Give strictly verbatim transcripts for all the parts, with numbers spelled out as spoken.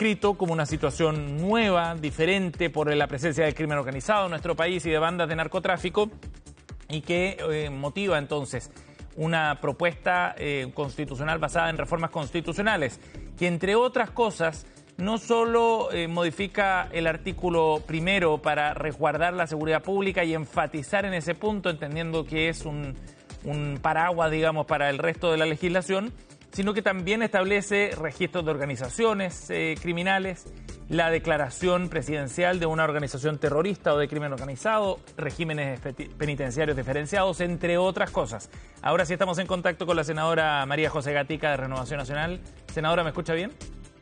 descrito como una situación nueva, diferente por la presencia del crimen organizado en nuestro país y de bandas de narcotráfico, y que eh, motiva entonces una propuesta eh, constitucional basada en reformas constitucionales, que entre otras cosas no solo eh, modifica el artículo primero para resguardar la seguridad pública y enfatizar en ese punto, entendiendo que es un, un paraguas, digamos, para el resto de la legislación, sino que también establece registros de organizaciones eh, criminales, la declaración presidencial de una organización terrorista o de crimen organizado, regímenes penitenciarios diferenciados, entre otras cosas. Ahora sí estamos en contacto con la senadora María José Gatica de Renovación Nacional. Senadora, ¿me escucha bien?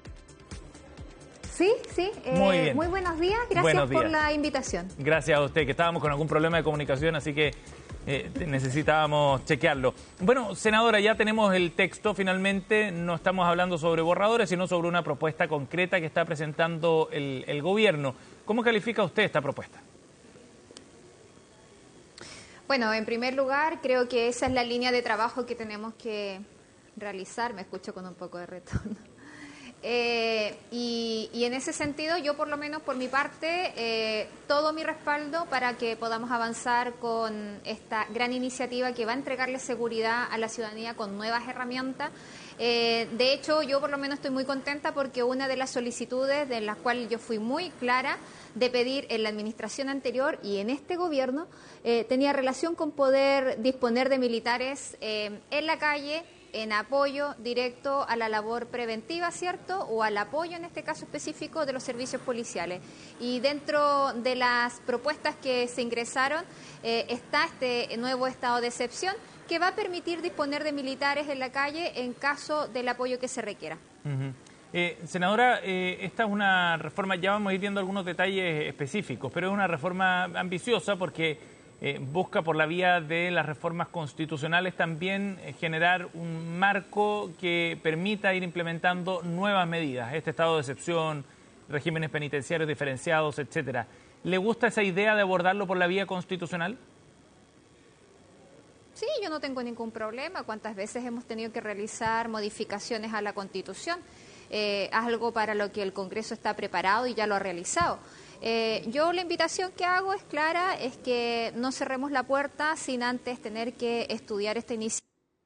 Sí, sí. Eh, muy bien. Muy buenos días. Gracias buenos días. por la invitación. Gracias a usted, que estábamos con algún problema de comunicación, así que eh, necesitábamos chequearlo. Bueno, senadora, ya tenemos el texto. Finalmente no estamos hablando sobre borradores, sino sobre una propuesta concreta que está presentando el, el gobierno. ¿Cómo califica usted esta propuesta? Bueno, en primer lugar, creo que esa es la línea de trabajo que tenemos que realizar. Me escucho con un poco de retorno. Eh, y, y en ese sentido, yo por lo menos por mi parte, eh, todo mi respaldo para que podamos avanzar con esta gran iniciativa que va a entregarle seguridad a la ciudadanía con nuevas herramientas. Eh, de hecho, yo por lo menos estoy muy contenta porque una de las solicitudes de las cuales yo fui muy clara de pedir en la administración anterior y en este gobierno eh, tenía relación con poder disponer de militares eh, en la calle, en apoyo directo a la labor preventiva, ¿cierto? O al apoyo, en este caso específico, de los servicios policiales. Y dentro de las propuestas que se ingresaron eh, está este nuevo estado de excepción que va a permitir disponer de militares en la calle en caso del apoyo que se requiera. Uh-huh. eh, senadora, eh, esta es una reforma, ya vamos a ir viendo algunos detalles específicos, pero es una reforma ambiciosa porque Eh, busca por la vía de las reformas constitucionales también eh, generar un marco que permita ir implementando nuevas medidas, este estado de excepción, regímenes penitenciarios diferenciados, etcétera. ¿Le gusta esa idea de abordarlo por la vía constitucional? Sí, yo no tengo ningún problema. ¿Cuántas veces hemos tenido que realizar modificaciones a la Constitución? Eh, algo para lo que el Congreso está preparado y ya lo ha realizado. Eh, yo la invitación que hago es clara, es que no cerremos la puerta sin antes tener que estudiar esta iniciativa.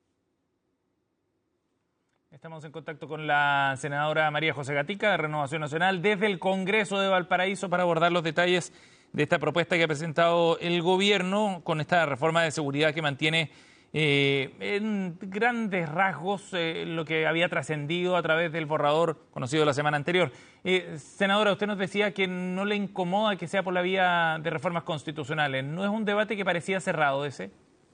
Estamos en contacto con la senadora María José Gatica de Renovación Nacional desde el Congreso de Valparaíso para abordar los detalles de esta propuesta que ha presentado el gobierno con esta reforma de seguridad que mantiene Eh, en grandes rasgos eh, lo que había trascendido a través del borrador conocido la semana anterior. Eh, senadora, usted nos decía que no le incomoda que sea por la vía de reformas constitucionales. ¿No es un debate que parecía cerrado ese?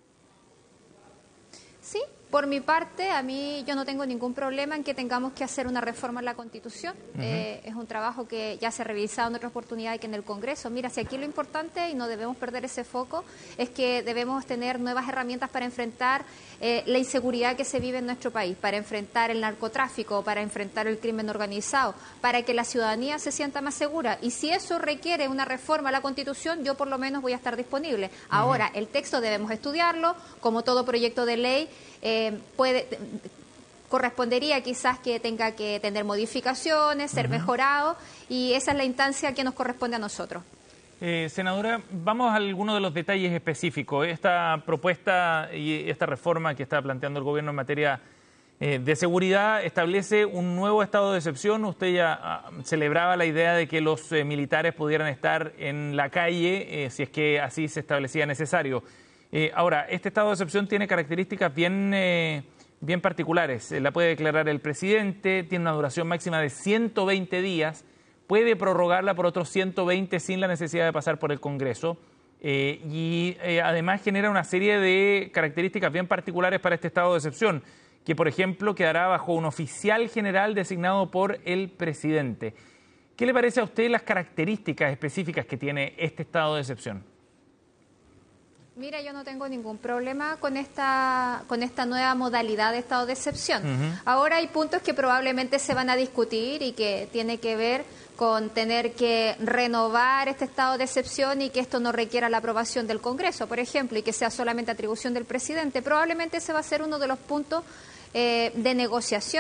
Sí, por mi parte, a mí yo no tengo ningún problema en que tengamos que hacer una reforma en la Constitución. Uh-huh. eh, es un trabajo que ya se ha revisado en otra oportunidad y que en el Congreso. Mira, si aquí lo importante, y no debemos perder ese foco, es que debemos tener nuevas herramientas para enfrentar eh, la inseguridad que se vive en nuestro país, para enfrentar el narcotráfico, para enfrentar el crimen organizado, para que la ciudadanía se sienta más segura. Y si eso requiere una reforma a la Constitución, yo por lo menos voy a estar disponible. Uh-huh. Ahora, el texto debemos estudiarlo, como todo proyecto de ley. Eh, puede correspondería quizás que tenga que tener modificaciones, ser uh-huh. mejorado, y esa es la instancia que nos corresponde a nosotros. Eh, senadora, vamos a algunos de los detalles específicos. Esta propuesta y esta reforma que está planteando el gobierno en materia eh, de seguridad establece un nuevo estado de excepción. Usted ya ah, celebraba la idea de que los eh, militares pudieran estar en la calle eh, si es que así se establecía necesario. Eh, ahora, este estado de excepción tiene características bien, eh, bien particulares. Eh, la puede declarar el presidente, tiene una duración máxima de ciento veinte días, puede prorrogarla por otros ciento veinte sin la necesidad de pasar por el Congreso eh, y eh, además genera una serie de características bien particulares para este estado de excepción, que por ejemplo quedará bajo un oficial general designado por el presidente. ¿Qué le parece a usted las características específicas que tiene este estado de excepción? Mira, yo no tengo ningún problema con esta con esta nueva modalidad de estado de excepción. Uh-huh. Ahora hay puntos que probablemente se van a discutir y que tiene que ver con tener que renovar este estado de excepción y que esto no requiera la aprobación del Congreso, por ejemplo, y que sea solamente atribución del presidente. Probablemente ese va a ser uno de los puntos eh, de negociación.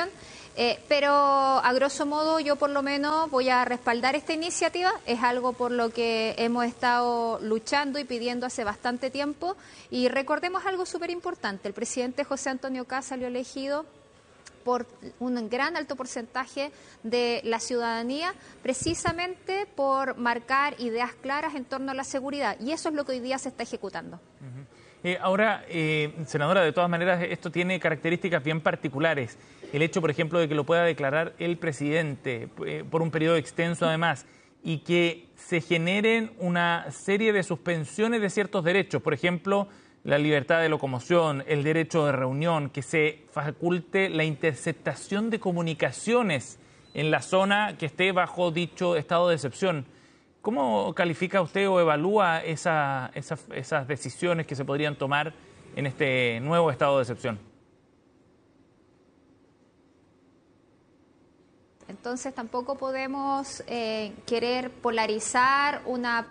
Eh, pero a grosso modo yo por lo menos voy a respaldar esta iniciativa, es algo por lo que hemos estado luchando y pidiendo hace bastante tiempo y recordemos algo súper importante, el presidente José Antonio Kast salió elegido por un gran alto porcentaje de la ciudadanía, precisamente por marcar ideas claras en torno a la seguridad y eso es lo que hoy día se está ejecutando. Uh-huh. Eh, ahora, eh, senadora, de todas maneras, esto tiene características bien particulares. El hecho, por ejemplo, de que lo pueda declarar el presidente eh, por un periodo extenso, además, y que se generen una serie de suspensiones de ciertos derechos, por ejemplo, la libertad de locomoción, el derecho de reunión, que se faculte la interceptación de comunicaciones en la zona que esté bajo dicho estado de excepción. ¿Cómo califica usted o evalúa esa, esa, esas decisiones que se podrían tomar en este nuevo estado de excepción? Entonces tampoco podemos eh, querer polarizar una...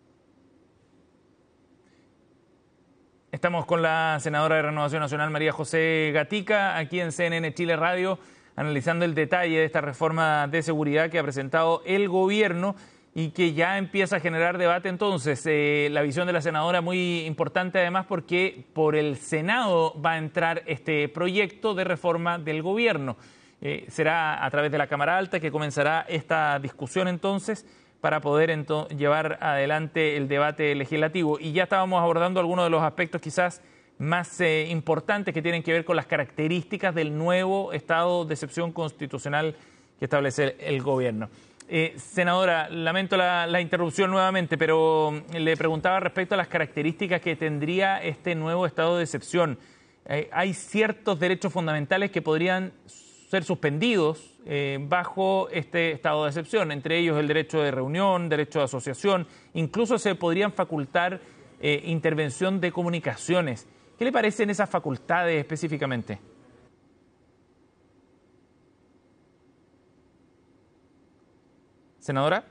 Estamos con la senadora de Renovación Nacional, María José Gatica, aquí en C N N Chile Radio, analizando el detalle de esta reforma de seguridad que ha presentado el gobierno y que ya empieza a generar debate. Entonces, eh, la visión de la senadora muy importante además porque por el Senado va a entrar este proyecto de reforma del gobierno. Eh, será a través de la Cámara Alta que comenzará esta discusión entonces para poder ento- llevar adelante el debate legislativo. Y ya estábamos abordando algunos de los aspectos quizás más eh, importantes que tienen que ver con las características del nuevo estado de excepción constitucional que establece el gobierno. Eh, senadora, lamento la, la interrupción nuevamente, pero le preguntaba respecto a las características que tendría este nuevo estado de excepción. Eh, hay ciertos derechos fundamentales que podrían ser suspendidos eh, bajo este estado de excepción, entre ellos el derecho de reunión, derecho de asociación, incluso se podrían facultar eh, intervención de comunicaciones. ¿Qué le parecen esas facultades específicamente? Senadora.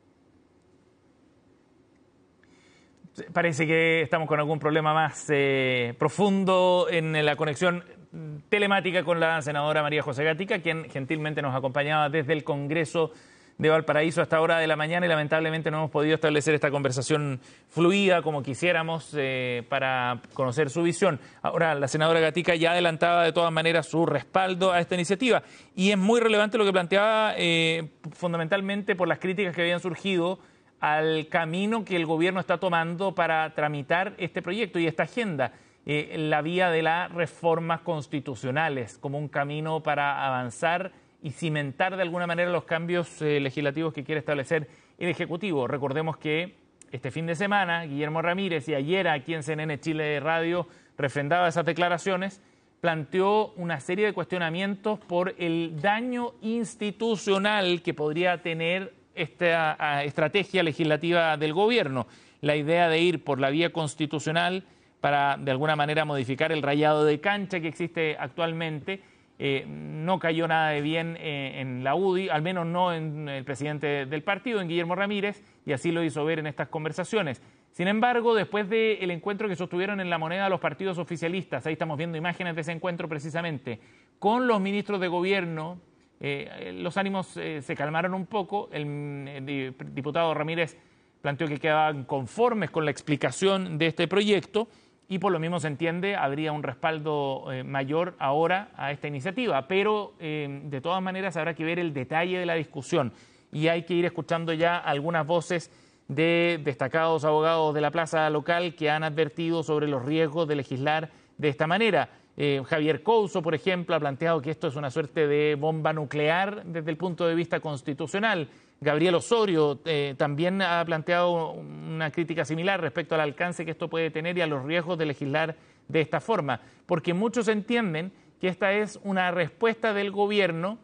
Parece que estamos con algún problema más eh, profundo en la conexión telemática con la senadora María José Gatica, quien gentilmente nos acompañaba desde el Congreso de Valparaíso a esta hora de la mañana y lamentablemente no hemos podido establecer esta conversación fluida como quisiéramos eh, para conocer su visión. Ahora, la senadora Gatica ya adelantaba de todas maneras su respaldo a esta iniciativa y es muy relevante lo que planteaba eh, fundamentalmente por las críticas que habían surgido al camino que el gobierno está tomando para tramitar este proyecto y esta agenda, eh, la vía de las reformas constitucionales como un camino para avanzar y cimentar de alguna manera los cambios eh, legislativos que quiere establecer el Ejecutivo. Recordemos que este fin de semana Guillermo Ramírez, y ayer aquí en C N N Chile Radio refrendaba esas declaraciones, planteó una serie de cuestionamientos por el daño institucional que podría tener esta a, estrategia legislativa del gobierno. La idea de ir por la vía constitucional para de alguna manera modificar el rayado de cancha que existe actualmente. Eh, no cayó nada de bien eh, en la U D I, al menos no en el presidente del partido, en Guillermo Ramírez, y así lo hizo ver en estas conversaciones. Sin embargo, después del encuentro que sostuvieron en La Moneda los partidos oficialistas, ahí estamos viendo imágenes de ese encuentro precisamente, con los ministros de gobierno, eh, los ánimos eh, se calmaron un poco. El, el diputado Ramírez planteó que quedaban conformes con la explicación de este proyecto, y por lo mismo se entiende, habría un respaldo eh, mayor ahora a esta iniciativa. Pero eh, de todas maneras habrá que ver el detalle de la discusión y hay que ir escuchando ya algunas voces de destacados abogados de la plaza local que han advertido sobre los riesgos de legislar de esta manera. Eh, Javier Couso, por ejemplo, ha planteado que esto es una suerte de bomba nuclear desde el punto de vista constitucional. Gabriel Osorio eh, también ha planteado una crítica similar respecto al alcance que esto puede tener y a los riesgos de legislar de esta forma, porque muchos entienden que esta es una respuesta del gobierno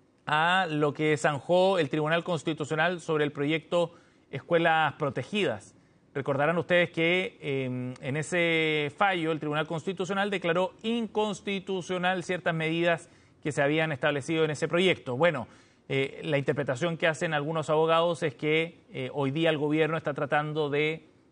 a lo que zanjó el Tribunal Constitucional sobre el proyecto Escuelas Protegidas. Recordarán ustedes que eh, en ese fallo el Tribunal Constitucional declaró inconstitucional ciertas medidas que se habían establecido en ese proyecto. Bueno, Eh, la interpretación que hacen algunos abogados es que eh, hoy día el gobierno está tratando de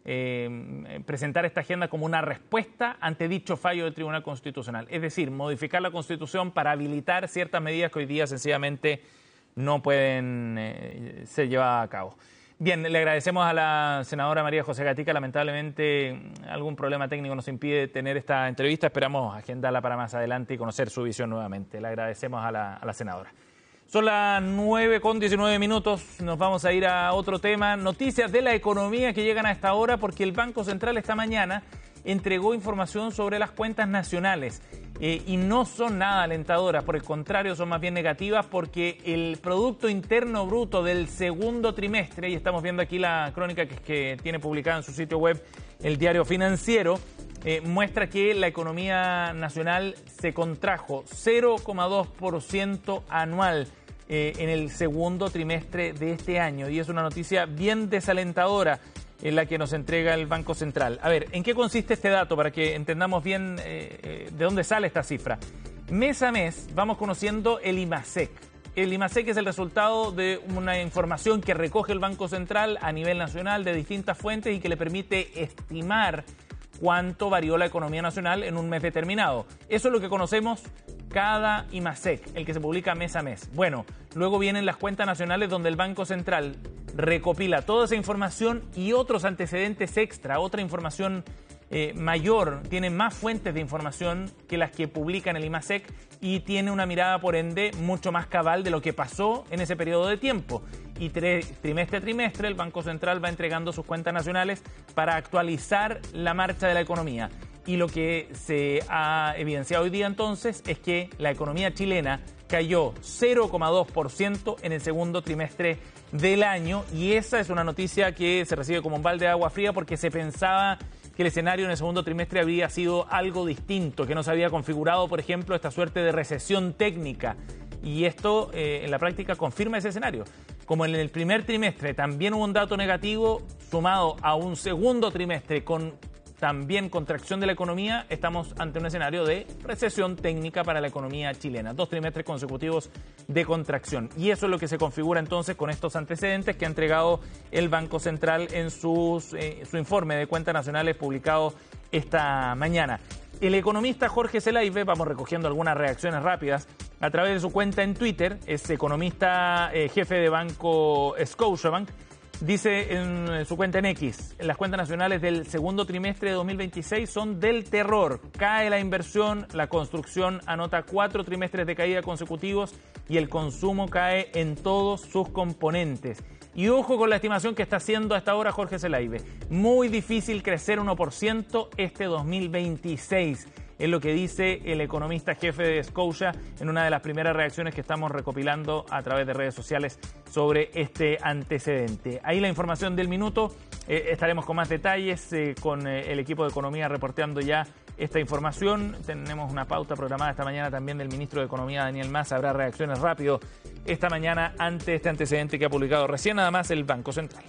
eh, presentar esta agenda como una respuesta ante dicho fallo del Tribunal Constitucional. Es decir, modificar la Constitución para habilitar ciertas medidas que hoy día sencillamente no pueden eh, ser llevadas a cabo. Bien, le agradecemos a la senadora María José Gatica. Lamentablemente algún problema técnico nos impide tener esta entrevista. Esperamos agendarla para más adelante y conocer su visión nuevamente. Le agradecemos a la, a la senadora. Son las nueve con diecinueve minutos, nos vamos a ir a otro tema. Noticias de la economía que llegan a esta hora porque el Banco Central esta mañana entregó información sobre las cuentas nacionales eh, y no son nada alentadoras, por el contrario son más bien negativas porque el Producto Interno Bruto del segundo trimestre, y estamos viendo aquí la crónica que, que tiene publicada en su sitio web el Diario Financiero, eh, muestra que la economía nacional se contrajo cero coma dos por ciento anual Eh, en el segundo trimestre de este año, y es una noticia bien desalentadora en la que nos entrega el Banco Central. A ver, ¿en qué consiste este dato para que entendamos bien eh, eh, de dónde sale esta cifra? Mes a mes vamos conociendo el IMASEC. El IMASEC es el resultado de una información que recoge el Banco Central a nivel nacional de distintas fuentes y que le permite estimar cuánto varió la economía nacional en un mes determinado. Eso es lo que conocemos cada IMASEC, el que se publica mes a mes. Bueno, luego vienen las cuentas nacionales donde el Banco Central recopila toda esa información y otros antecedentes extra, otra información eh, mayor, tiene más fuentes de información que las que publica en el IMASEC y tiene una mirada, por ende, mucho más cabal de lo que pasó en ese periodo de tiempo. Y trimestre a trimestre el Banco Central va entregando sus cuentas nacionales para actualizar la marcha de la economía. Y lo que se ha evidenciado hoy día entonces es que la economía chilena cayó cero coma dos por ciento en el segundo trimestre del año, y esa es una noticia que se recibe como un balde de agua fría porque se pensaba que el escenario en el segundo trimestre habría sido algo distinto, que no se había configurado, por ejemplo, esta suerte de recesión técnica. Y esto eh, en la práctica confirma ese escenario. Como en el primer trimestre también hubo un dato negativo, sumado a un segundo trimestre con también contracción de la economía, estamos ante un escenario de recesión técnica para la economía chilena. Dos trimestres consecutivos de contracción. Y eso es lo que se configura entonces con estos antecedentes que ha entregado el Banco Central en sus, eh, su informe de cuentas nacionales publicado esta mañana. El economista Jorge Zelaibe, vamos recogiendo algunas reacciones rápidas, a través de su cuenta en Twitter, es economista eh, jefe de banco Scotiabank, dice en su cuenta en X, las cuentas nacionales del segundo trimestre de dos mil veintiséis son del terror. Cae la inversión, la construcción anota cuatro trimestres de caída consecutivos y el consumo cae en todos sus componentes. Y ojo con la estimación que está haciendo hasta ahora Jorge Zelaibe. Muy difícil crecer uno por ciento este dos mil veintiséis. Es lo que dice el economista jefe de Scotia en una de las primeras reacciones que estamos recopilando a través de redes sociales sobre este antecedente. Ahí la información del minuto. Eh, estaremos con más detalles eh, con eh, el equipo de Economía reporteando ya esta información. Tenemos una pauta programada esta mañana también del ministro de Economía, Daniel Mas. Habrá reacciones rápido esta mañana ante este antecedente que ha publicado recién nada más el Banco Central.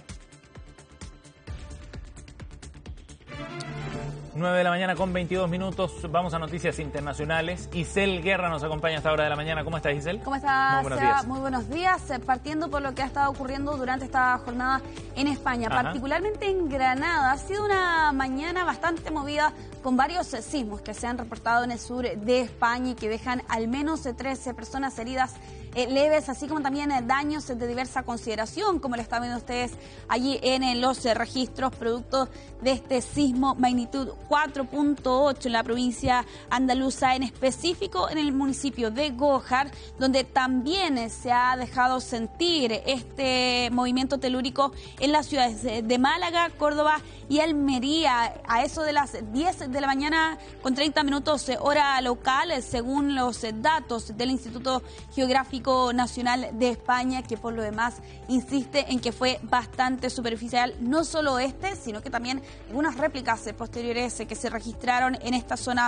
nueve de la mañana con veintidós minutos, vamos a noticias internacionales. Isel Guerra nos acompaña a esta hora de la mañana. ¿Cómo estás, Isel? ¿Cómo estás? Muy buenos días. Muy buenos días. Partiendo por lo que ha estado ocurriendo durante esta jornada en España, Ajá. particularmente en Granada. Ha sido una mañana bastante movida con varios sismos que se han reportado en el sur de España y que dejan al menos trece personas heridas eh, leves, así como también eh, daños de diversa consideración, como lo están viendo ustedes allí en eh, los eh, registros, producto de este sismo magnitud cuatro punto ocho en la provincia andaluza, en específico en el municipio de Gójar, donde también eh, se ha dejado sentir este movimiento telúrico en las ciudades de Málaga, Córdoba y Almería, a eso de las diez de la mañana con treinta minutos eh, hora local, eh, según los eh, datos del Instituto Geográfico Nacional de España, que por lo demás insiste en que fue bastante superficial, no solo este, sino que también algunas réplicas eh, posteriores eh, que se registraron en esta zona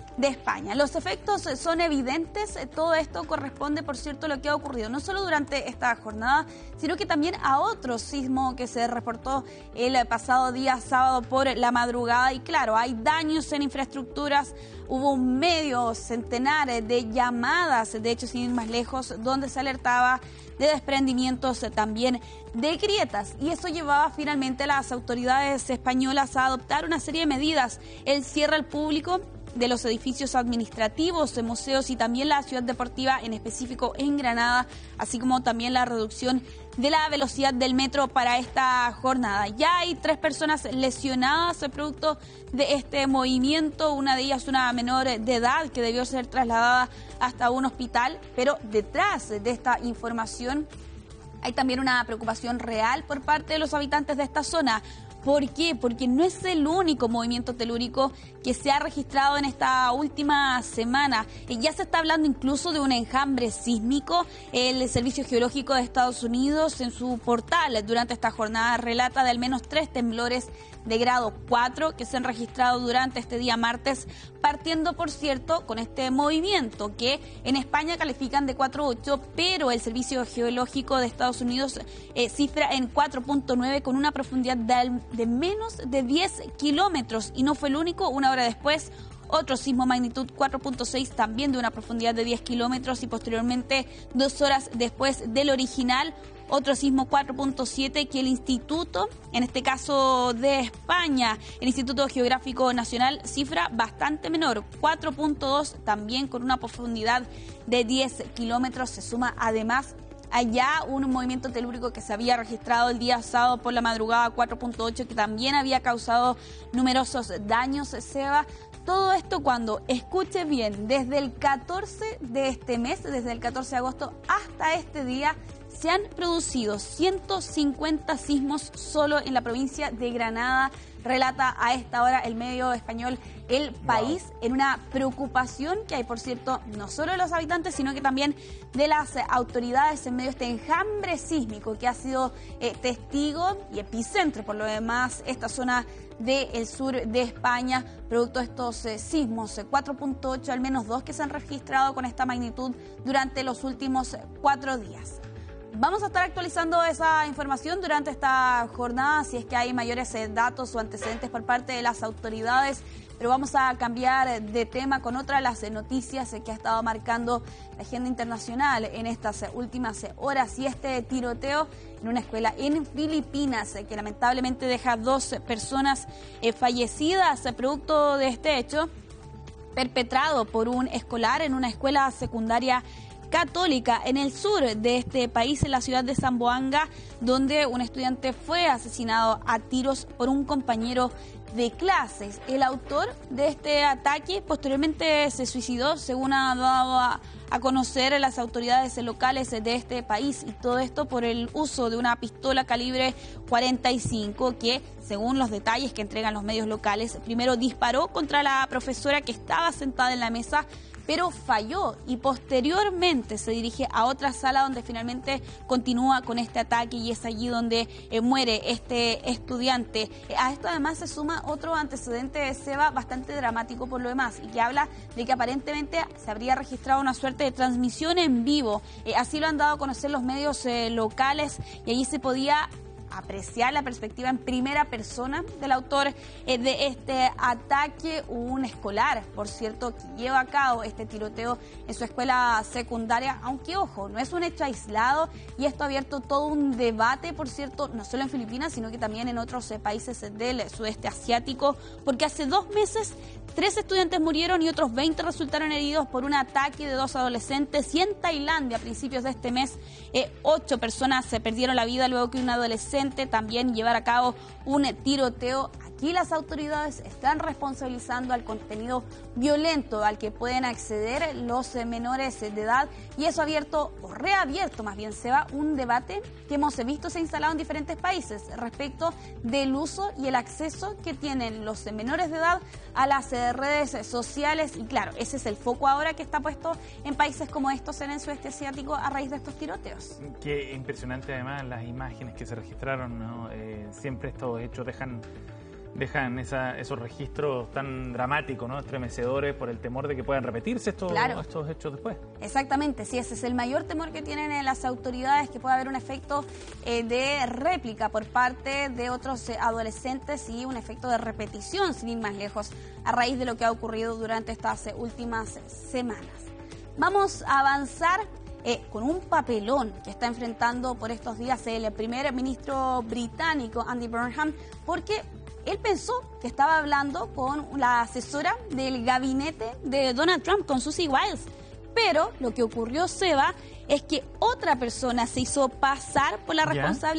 de España. Los efectos son evidentes. Todo esto corresponde, por cierto, a lo que ha ocurrido no solo durante esta jornada, sino que también a otro sismo que se reportó el pasado día sábado por la madrugada. Y claro, hay daños en infraestructuras. Hubo un medio centenar de llamadas, de hecho, sin ir más lejos, donde se alertaba de desprendimientos también de grietas. Y eso llevaba finalmente a las autoridades españolas a adoptar una serie de medidas. El cierre al público de los edificios administrativos, de museos y también la ciudad deportiva, en específico en Granada, así como también la reducción de la velocidad del metro para esta jornada. Ya hay tres personas lesionadas producto de este movimiento, una de ellas una menor de edad que debió ser trasladada hasta un hospital, pero detrás de esta información hay también una preocupación real por parte de los habitantes de esta zona. ¿Por qué? Porque no es el único movimiento telúrico que se ha registrado en esta última semana. Ya se está hablando incluso de un enjambre sísmico. El Servicio Geológico de Estados Unidos en su portal durante esta jornada relata de al menos tres temblores de grado cuatro que se han registrado durante este día martes, partiendo, por cierto, con este movimiento que en España califican de cuatro punto ocho, pero el Servicio Geológico de Estados Unidos eh, cifra en cuatro punto nueve con una profundidad de, de menos de diez kilómetros. Y no fue el único. Una hora después, otro sismo magnitud cuatro punto seis, también de una profundidad de diez kilómetros, y posteriormente, dos horas después del original, otro sismo cuatro punto siete que el Instituto, en este caso de España, el Instituto Geográfico Nacional, cifra bastante menor, cuatro punto dos, también con una profundidad de diez kilómetros. Se suma además allá un movimiento telúrico que se había registrado el día sábado por la madrugada, cuatro punto ocho, que también había causado numerosos daños, Seba. Todo esto cuando, escuche bien, desde el catorce de este mes, desde el catorce de agosto hasta este día, se han producido ciento cincuenta sismos solo en la provincia de Granada, relata a esta hora el medio español El País, wow, en una preocupación que hay, por cierto, no solo de los habitantes, sino que también de las autoridades en medio de este enjambre sísmico que ha sido eh, testigo y epicentro, por lo demás, esta zona del sur de España, producto de estos eh, sismos, eh, cuatro punto ocho, al menos dos que se han registrado con esta magnitud durante los últimos eh, cuatro días. Vamos a estar actualizando esa información durante esta jornada, si es que hay mayores eh, datos o antecedentes por parte de las autoridades, pero vamos a cambiar de tema con otra de las eh, noticias eh, que ha estado marcando la agenda internacional en estas eh, últimas eh, horas, y este tiroteo en una escuela en Filipinas eh, que lamentablemente deja dos eh, personas eh, fallecidas, eh, producto de este hecho perpetrado por un escolar en una escuela secundaria católica en el sur de este país, en la ciudad de Zamboanga, donde un estudiante fue asesinado a tiros por un compañero de clases. El autor de este ataque posteriormente se suicidó, según ha dado a, a conocer las autoridades locales de este país, y todo esto por el uso de una pistola calibre cuarenta y cinco que, según los detalles que entregan los medios locales, primero disparó contra la profesora que estaba sentada en la mesa, pero falló, y posteriormente se dirige a otra sala donde finalmente continúa con este ataque, y es allí donde eh, muere este estudiante. Eh, a esto además se suma otro antecedente de Seba bastante dramático por lo demás, y que habla de que aparentemente se habría registrado una suerte de transmisión en vivo. Eh, así lo han dado a conocer los medios eh, locales, y allí se podía apreciar la perspectiva en primera persona del autor eh, de este ataque, un escolar, por cierto, que lleva a cabo este tiroteo en su escuela secundaria, aunque, ojo, no es un hecho aislado, y esto ha abierto todo un debate, por cierto, no solo en Filipinas, sino que también en otros eh, países del sudeste asiático, porque hace dos meses tres estudiantes murieron y otros veinte resultaron heridos por un ataque de dos adolescentes, y en Tailandia, a principios de este mes, eh, ocho personas se perdieron la vida luego que un adolescente también llevara a cabo un tiroteo. Aquí las autoridades están responsabilizando al contenido violento al que pueden acceder los menores de edad, y eso ha abierto, o reabierto más bien, se va un debate que hemos visto se ha instalado en diferentes países respecto del uso y el acceso que tienen los menores de edad a las redes sociales. Y claro, ese es el foco ahora que está puesto en países como estos en el sudeste asiático a raíz de estos tiroteos. Qué impresionante además las imágenes que se registraron, ¿no? Eh, siempre estos hechos dejan dejan esa, esos registros tan dramáticos, ¿no? Estremecedores por el temor de que puedan repetirse estos, claro. estos hechos después. Exactamente, sí, ese es el mayor temor que tienen las autoridades, que pueda haber un efecto eh, de réplica por parte de otros eh, adolescentes y un efecto de repetición, sin ir más lejos, a raíz de lo que ha ocurrido durante estas eh, últimas semanas. Vamos a avanzar eh, con un papelón que está enfrentando por estos días el primer ministro británico, Andy Burnham, porque él pensó que estaba hablando con la asesora del gabinete de Donald Trump, con Susie Wiles. Pero lo que ocurrió, Seba, es que otra persona se hizo pasar por la responsable